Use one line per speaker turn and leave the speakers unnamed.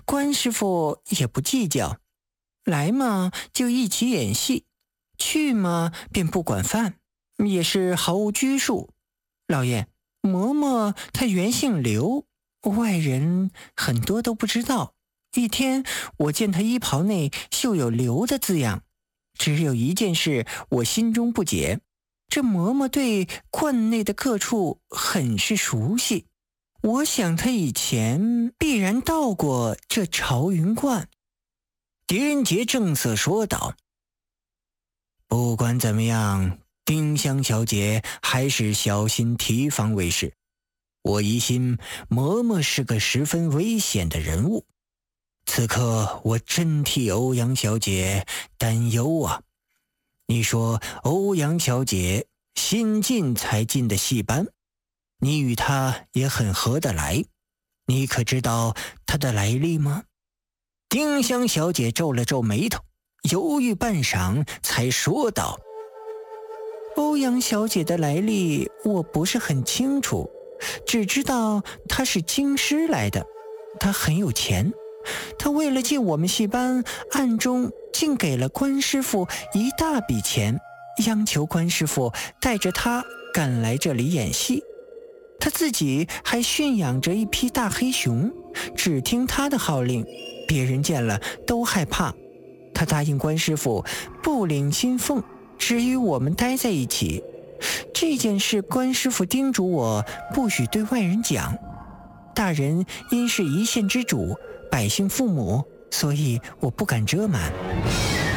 关师傅也不计较，来嘛就一起演戏，去嘛便不管饭，也是毫无拘束。老爷，嬷嬷她原姓刘，外人很多都不知道。一天我见她衣袍内绣有刘的字样，只有一件事我心中不解，这嬷嬷对观内的各处很是熟悉，我想她以前必然到过这朝云观。狄仁杰正色说道：不管怎么样，丁香小姐还是小心提防为是。我疑心嬷嬷是个十分危险的人物，此刻我真替欧阳小姐担忧啊。你说欧阳小姐新进才进的戏班，你与她也很合得来，你可知道她的来历吗？丁香小姐皱了皱眉头，犹豫半晌才说道：欧阳小姐的来历我不是很清楚，只知道她是京师来的，她很有钱，她为了进我们戏班，暗中竟给了关师傅一大笔钱，央求关师傅带着她赶来这里演戏。她自己还驯养着一匹大黑熊，只听她的号令，别人见了都害怕。她答应关师傅不领薪俸，只与我们待在一起。这件事关师傅叮嘱我不许对外人讲，大人因是一县之主，百姓父母，所以我不敢遮瞒。